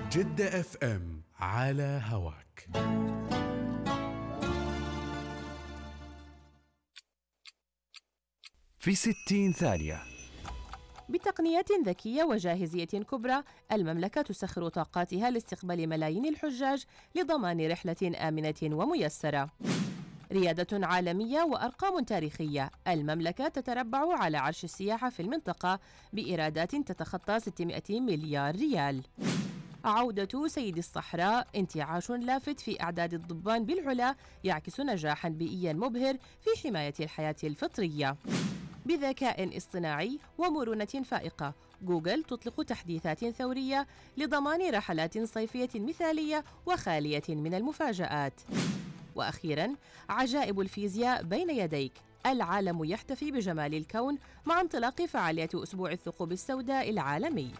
جدة اف ام على هواك. في 60 ثانية. بتقنيات ذكية وجاهزية كبرى، المملكة تسخر طاقاتها لاستقبال ملايين الحجاج لضمان رحلة آمنة وميسرة. ريادة عالمية وأرقام تاريخية، المملكة تتربع على عرش السياحة في المنطقة بإيرادات تتخطى 600 مليار ريال. عودة سيد الصحراء، انتعاش لافت في أعداد الضبان بالعلا يعكس نجاحاً بيئياً مبهر في حماية الحياة الفطرية. بذكاء اصطناعي ومرونة فائقة، جوجل تطلق تحديثات ثورية لضمان رحلات صيفية مثالية وخالية من المفاجآت. وأخيراً، عجائب الفيزياء بين يديك، العالم يحتفي بجمال الكون مع انطلاق فعالية أسبوع الثقوب السوداء العالمي.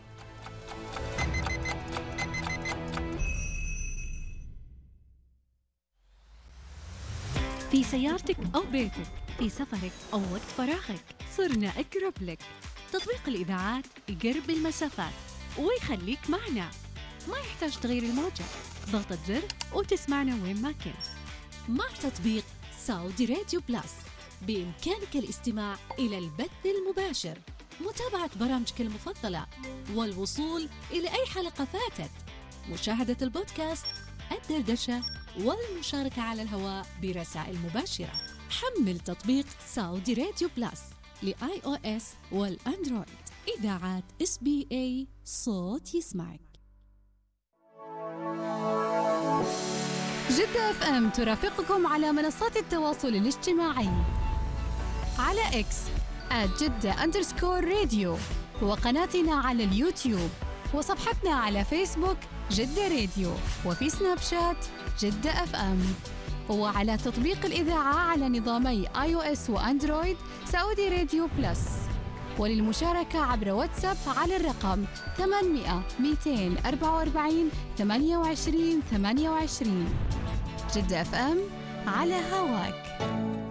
في سيارتك أو بيتك، في سفرك أو وقت فراغك، صرنا أقرب لك. تطبيق الإذاعات يقرب المسافات ويخليك معنا، ما يحتاج تغير الموجة، ضغطة زر وتسمعنا وين ما كنت. مع تطبيق سعودي راديو بلس بإمكانك الاستماع إلى البث المباشر، متابعة برامجك المفضلة، والوصول إلى أي حلقة فاتت، مشاهدة البودكاست، الدردشة، والمشاركة على الهواء برسائل مباشرة. حمل تطبيق سعودي راديو بلس لآي أو إس والأندرويد. إذاعات SBA، صوت يسمعك. جدة اف ام ترافقكم على منصات التواصل الاجتماعي على إكس @جدة_راديو، وقناتنا على اليوتيوب، وصفحتنا على فيسبوك جدة راديو، وفي سناب شات جدة اف ام، وعلى تطبيق الإذاعة على نظامي iOS وأندرويد سعودي راديو بلس. وللمشاركة عبر واتساب على الرقم 800 244 28 28. جدة اف ام على هواك.